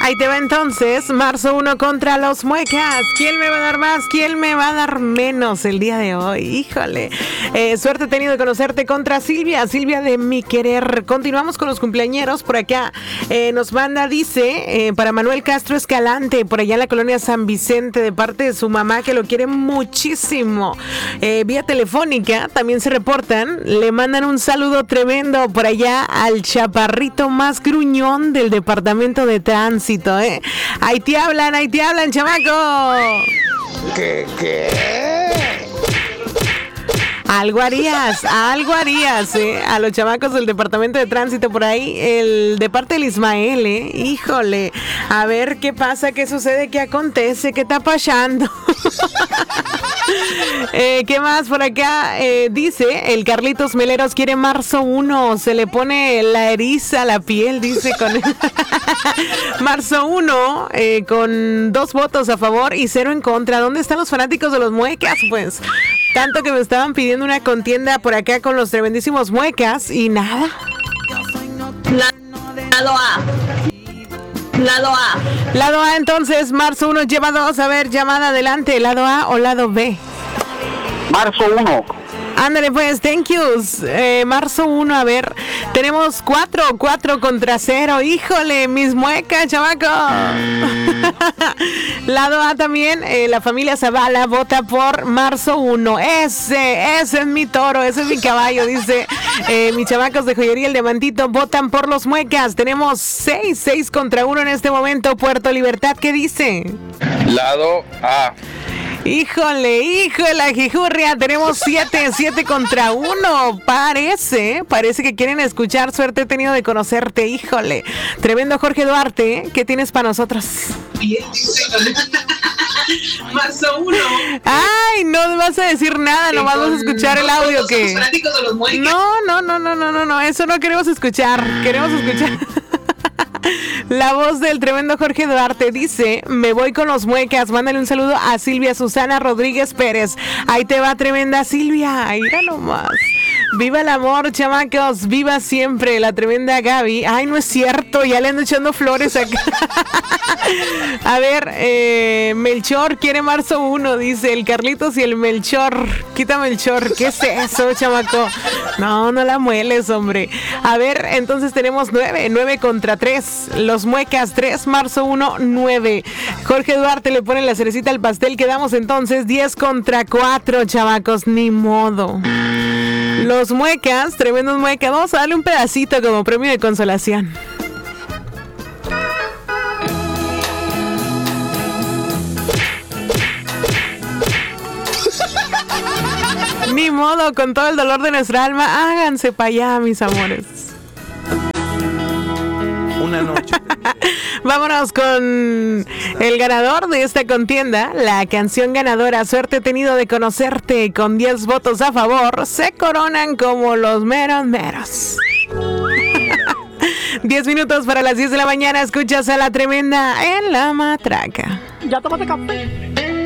Ahí te va entonces, marzo 1 contra los Muecas. ¿Quién me va a dar más? ¿Quién me va a dar menos el día de hoy? Híjole. Suerte he tenido de conocerte contra Silvia de Mi Querer. Continuamos con los cumpleañeros. Por acá nos manda, dice, para Manuel Castro Escalante, por allá en la colonia San Vicente, de parte de su mamá, que lo quiere muchísimo. Vía telefónica también se reportan. Le mandan un saludo tremendo por allá al chaparrito más gruñón del departamento de tránsito. Ahí te hablan, chamaco. ¿Qué? Algo harías, a los chamacos del departamento de tránsito por ahí, de parte del Ismael, híjole, a ver qué pasa, qué sucede, qué acontece, qué está pasando. ¿Qué más por acá? Dice, el Carlitos Meleros quiere marzo 1, se le pone la eriza a la piel, dice, con marzo 1, con 2 votos a favor y 0 en contra. ¿Dónde están los fanáticos de los Muecas? Pues, tanto que me estaban pidiendo una contienda por acá con los tremendísimos Muecas y nada. Lado A, entonces, marzo 1 lleva 2. A ver, llamada adelante, lado A o lado B. Marzo 1. Ándale pues, thank yous. Marzo 1, a ver, tenemos 4 contra 0. Híjole, mis Muecas, chamaco. Lado A también, la familia Zavala vota por marzo 1. Ese es mi toro, ese es mi caballo, dice. Mis chamacos de Joyería El Diamantito votan por los Muecas. Tenemos 6 contra 1 en este momento. Puerto Libertad, ¿qué dice? Lado A. Híjole, jijurria, tenemos 7 contra 1. Parece que quieren escuchar. Suerte he tenido de conocerte, híjole. Tremendo Jorge Duarte, ¿qué tienes para nosotros? Marzo 1. Ay, no vas a decir nada, nomás vas a escuchar el audio que... No, eso no queremos escuchar. La voz del tremendo Jorge Duarte dice, me voy con los Muecas. Mándale un saludo a Silvia Susana Rodríguez Pérez. Ahí te va, tremenda Silvia. Mira nomás. Viva el amor, chamacos. Viva siempre la tremenda Gaby. Ay, no es cierto. Ya le ando echando flores acá. A ver, Melchor quiere marzo 1, dice el Carlitos y el Melchor. Quita Melchor. ¿Qué es eso, chamaco? No la mueles, hombre. A ver, entonces tenemos 9 contra 3. Los Muecas 3, marzo 1, 9. Jorge Duarte le pone la cerecita al pastel. Quedamos entonces 10 contra 4, chamacos. Ni modo. Los Muecas, tremendos Muecas. Vamos a darle un pedacito como premio de consolación. Ni modo, con todo el dolor de nuestra alma, háganse para allá, mis amores. Una noche. Vámonos con el ganador de esta contienda, la canción ganadora. Suerte he tenido de conocerte, con 10 votos a favor. Se coronan como los meros. 10 minutos para las 10 de la mañana. Escuchas a la tremenda en La Matraca. Ya tómate café.